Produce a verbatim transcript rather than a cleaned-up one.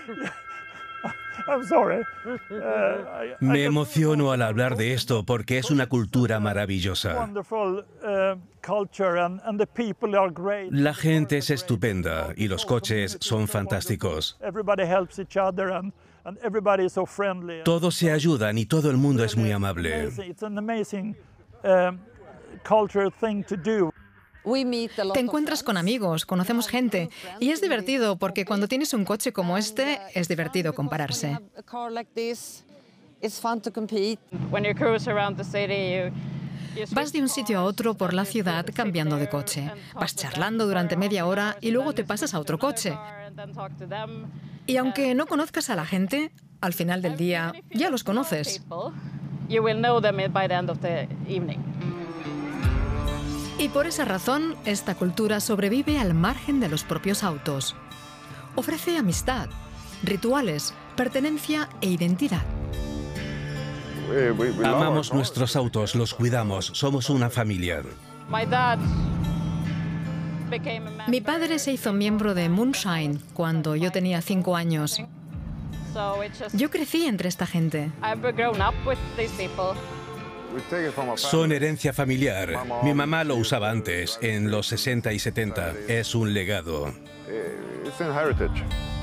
Me emociono al hablar de esto porque es una cultura maravillosa. La gente es estupenda y los coches son fantásticos. Todos se ayudan y todo el mundo es muy amable. Te encuentras con amigos, conocemos gente y es divertido porque cuando tienes un coche como este es divertido compararse. Vas de un sitio a otro por la ciudad cambiando de coche. Vas charlando durante media hora y luego te pasas a otro coche. Y aunque no conozcas a la gente, al final del día ya los conoces. Y por esa razón, esta cultura sobrevive al margen de los propios autos. Ofrece amistad, rituales, pertenencia e identidad. Amamos nuestros autos, los cuidamos, somos una familia. Mi padre se hizo miembro de Moonshine cuando yo tenía cinco años. Yo crecí entre esta gente. Son herencia familiar. Mi mamá lo usaba antes, en los sesenta y setenta. Es un legado. It's in heritage.